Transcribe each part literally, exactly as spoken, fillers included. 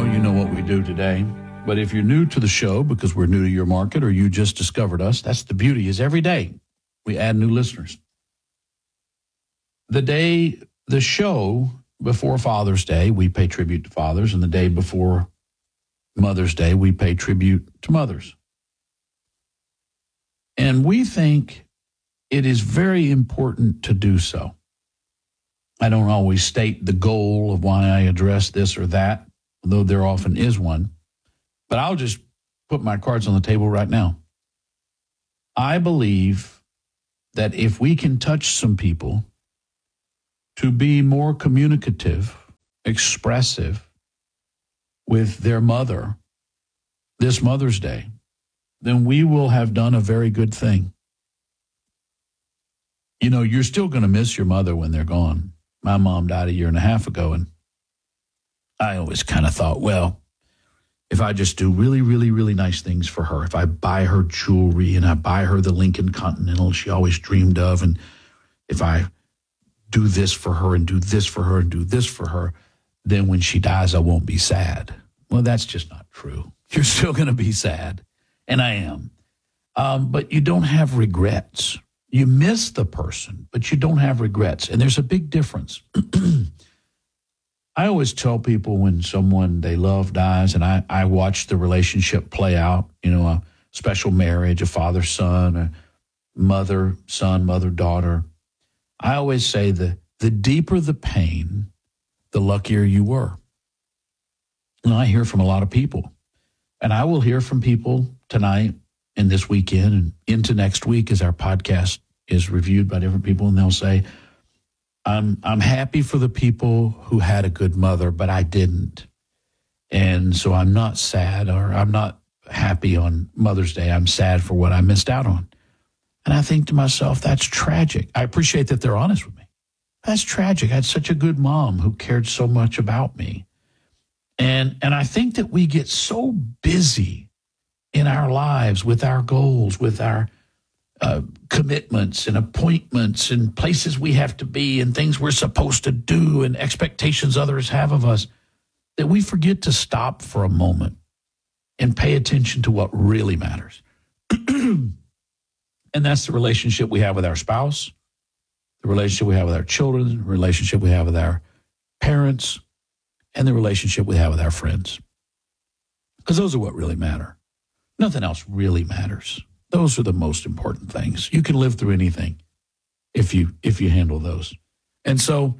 Well, you know what we do today. But if you're new to the show because we're new to your market or you just discovered us, that's the beauty is every day we add new listeners. The day, the show before Father's Day, we pay tribute to fathers. And the day before Mother's Day, we pay tribute to mothers. And we think it is very important to do so. I don't always state the goal of why I address this or that, though there often is one. But I'll just put my cards on the table right now. I believe that if we can touch some people to be more communicative, expressive with their mother this Mother's Day, then we will have done a very good thing. You know, you're still going to miss your mother when they're gone. My mom died a year and a half ago, and I always kind of thought, well, if I just do really, really, really nice things for her, if I buy her jewelry and I buy her the Lincoln Continental she always dreamed of, and if I do this for her and do this for her and do this for her, then when she dies, I won't be sad. Well, that's just not true. You're still going to be sad, and I am. Um, but you don't have regrets. You miss the person, but you don't have regrets. And there's a big difference. I always tell people when someone they love dies, and I, I watch the relationship play out, you know, a special marriage, a father-son, a mother-son, mother-daughter. I always say the, the deeper the pain, the luckier you were. And I hear from a lot of people. And I will hear from people tonight and this weekend and into next week as our podcast is reviewed by different people, and they'll say, I'm I'm happy for the people who had a good mother, but I didn't. And so I'm not sad, or I'm not happy on Mother's Day. I'm sad for what I missed out on. And I think to myself, that's tragic. I appreciate that they're honest with me. That's tragic. I had such a good mom who cared so much about me. And and I think that we get so busy in our lives with our goals, with our uh, commitments and appointments and places we have to be and things we're supposed to do and expectations others have of us, that we forget to stop for a moment and pay attention to what really matters. And that's the relationship we have with our spouse, the relationship we have with our children, the relationship we have with our parents, and the relationship we have with our friends. Because those are what really matter. Nothing else really matters. Those are the most important things. You can live through anything if you if you handle those. And so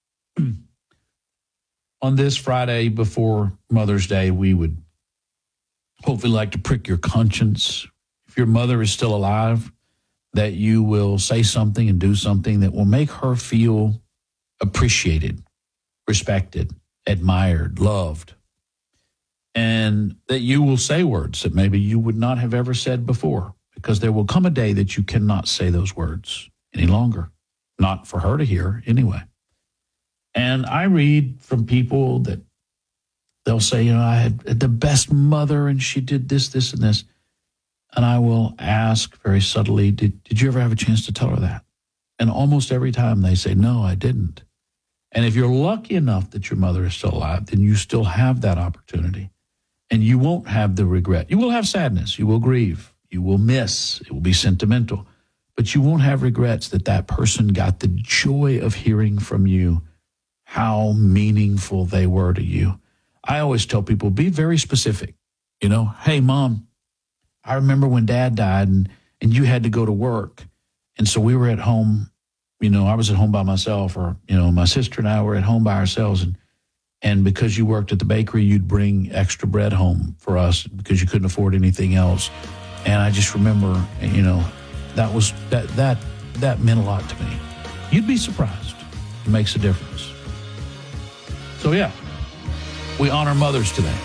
on this Friday before Mother's Day, we would hopefully like to prick your conscience. If your mother is still alive, that you will say something and do something that will make her feel appreciated, respected, admired, loved. And that you will say words that maybe you would not have ever said before, because there will come a day that you cannot say those words any longer, not for her to hear anyway. And I read from people that they'll say, you know, I had the best mother and she did this, this, and this. And I will ask very subtly, did, did you ever have a chance to tell her that? And almost every time they say, no, I didn't. And if you're lucky enough that your mother is still alive, then you still have that opportunity. And you won't have the regret. You will have sadness. You will grieve. You will miss. It will be sentimental. But you won't have regrets that that person got the joy of hearing from you how meaningful they were to you. I always tell people, be very specific. You know, hey, Mom, I remember when Dad died and, and you had to go to work. And so we were at home. You know, I was at home by myself, or, you know, my sister and I were at home by ourselves. And And because you worked at the bakery, you'd bring extra bread home for us because you couldn't afford anything else. And I just remember, you know, that was that that that meant a lot to me. You'd be surprised. It makes a difference. So yeah, we honor mothers today.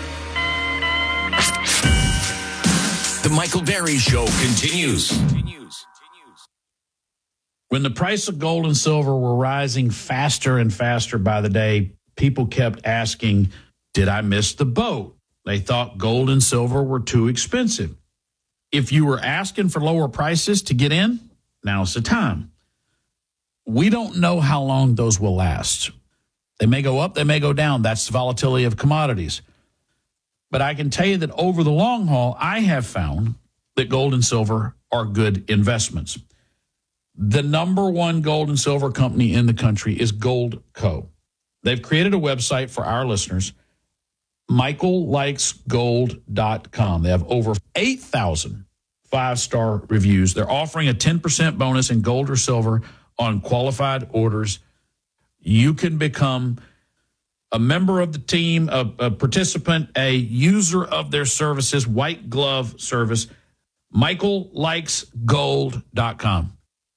The Michael Berry Show continues. When the price of gold and silver were rising faster and faster by the day, people kept asking, did I miss the boat? They thought gold and silver were too expensive. If you were asking for lower prices to get in, now's the time. We don't know how long those will last. They may go up, they may go down. That's the volatility of commodities. But I can tell you that over the long haul, I have found that gold and silver are good investments. The number one gold and silver company in the country is Gold Co. They've created a website for our listeners, michael likes gold dot com. They have over eight thousand five-star reviews. They're offering a ten percent bonus in gold or silver on qualified orders. You can become a member of the team, a, a participant, a user of their services, white glove service, michael likes gold dot com.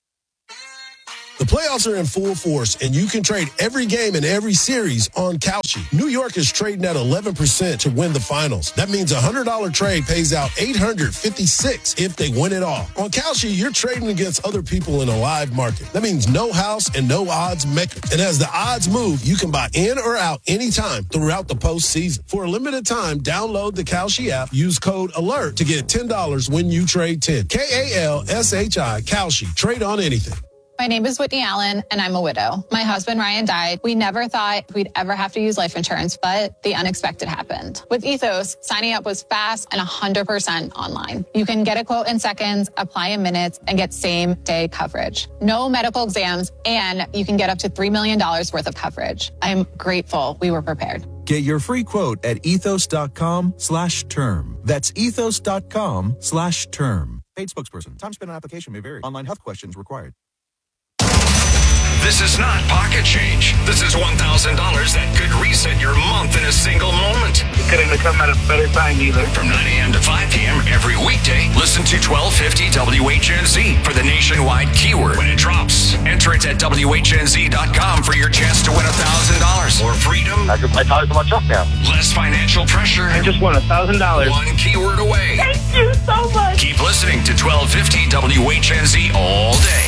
The playoffs are in full force, and you can trade every game in every series on Kalshi. New York is trading at eleven percent to win the finals. That means a one hundred dollars trade pays out eight hundred fifty-six dollars if they win it all. On Kalshi, you're trading against other people in a live market. That means no house and no odds maker. And as the odds move, you can buy in or out anytime throughout the postseason. For a limited time, download the Kalshi app, use code ALERT to get ten dollars when you trade ten. K A L S H I, Kalshi. Trade on anything. My name is Whitney Allen, and I'm a widow. My husband, Ryan, died. We never thought we'd ever have to use life insurance, but the unexpected happened. With Ethos, signing up was fast and one hundred percent online. You can get a quote in seconds, apply in minutes, and get same-day coverage. No medical exams, and you can get up to three million dollars worth of coverage. I'm grateful we were prepared. Get your free quote at ethos.com slash term. That's ethos.com slash term. Paid spokesperson. Time spent on application may vary. Online health questions required. This is not pocket change. This is one thousand dollars that could reset your month in a single moment. You couldn't have come at a better time either. From nine a.m. to five p.m. every weekday, listen to twelve fifty W H N Z for the nationwide keyword when it drops. Enter it at W H N Z dot com for your chance to win one thousand dollars. More freedom. I can play tires on my truck now. Less financial pressure. I just won one thousand dollars. One keyword away. Thank you so much. Keep listening to twelve fifty W H N Z all day.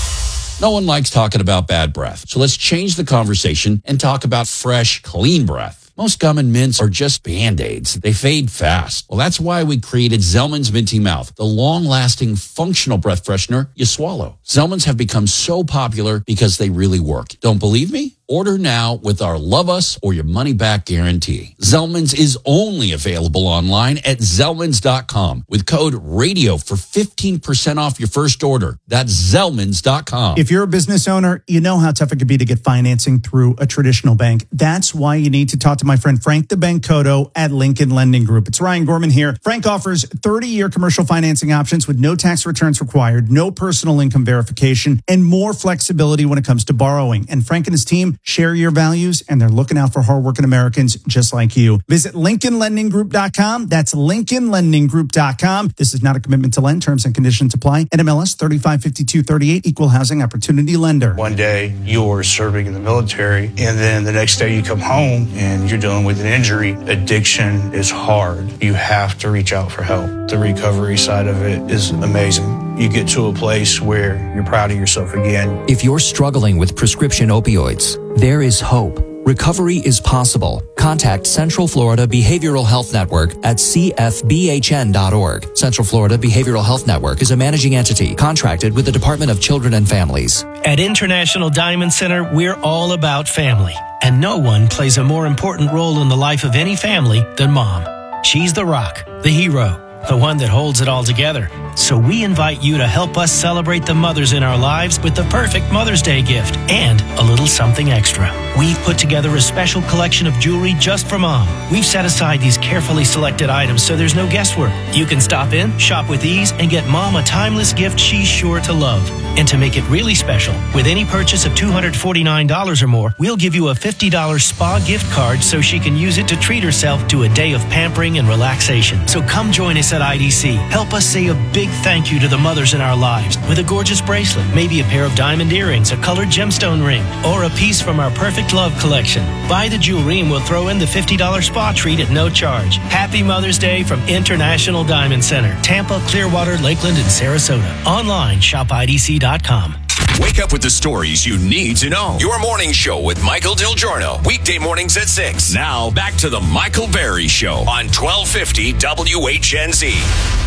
No one likes talking about bad breath, so let's change the conversation and talk about fresh, clean breath. Most gum and mints are just Band-Aids. They fade fast. Well, that's why we created Zellman's Minty Mouth, the long-lasting, functional breath freshener you swallow. Zellman's have become so popular because they really work. Don't believe me? Order now with our Love Us or Your Money Back guarantee. Zellman's is only available online at Zellmans dot com with code RADIO for fifteen percent off your first order. That's Zellmans dot com. If you're a business owner, you know how tough it can be to get financing through a traditional bank. That's why you need to talk to my friend Frank the Bancoto at Lincoln Lending Group. It's Ryan Gorman here. Frank offers thirty-year commercial financing options with no tax returns required, no personal income verification, and more flexibility when it comes to borrowing. And Frank and his team share your values, and they're looking out for hardworking Americans just like you. Visit Lincoln Lending Group dot com. That's Lincoln Lending Group dot com. This is not a commitment to lend. Terms and conditions apply. N M L S thirty-five fifty-two thirty-eight, Equal Housing Opportunity Lender. One day you're serving in the military, and then the next day you come home and you're dealing with an injury. Addiction is hard. You have to reach out for help. The recovery side of it is amazing. You get to a place where you're proud of yourself again. If you're struggling with prescription opioids, there is hope. Recovery is possible. Contact Central Florida Behavioral Health Network at c f b h n dot org. Central Florida Behavioral Health Network is a managing entity contracted with the Department of Children and Families. At International Diamond Center, we're all about family. And no one plays a more important role in the life of any family than Mom. She's the rock, the hero, the one that holds it all together. So we invite you to help us celebrate the mothers in our lives with the perfect Mother's Day gift and a little something extra. We've put together a special collection of jewelry just for Mom. We've set aside these carefully selected items so there's no guesswork. You can stop in, shop with ease, and get Mom a timeless gift she's sure to love. And to make it really special, with any purchase of two hundred forty-nine dollars or more, we'll give you a fifty dollars spa gift card so she can use it to treat herself to a day of pampering and relaxation. So come join us at I D C. Help us say a big thank you to the mothers in our lives with a gorgeous bracelet, maybe a pair of diamond earrings, a colored gemstone ring, or a piece from our Perfect Love collection. Buy the jewelry and we'll throw in the fifty dollars spa treat at no charge. Happy Mother's Day from International Diamond Center, Tampa, Clearwater, Lakeland, and Sarasota. Online, shop I D C dot com. Wake up with the stories you need to know. Your morning show with Michael Del Giorno. Weekday mornings at six. Now, back to the Michael Berry Show on twelve fifty W H N Z.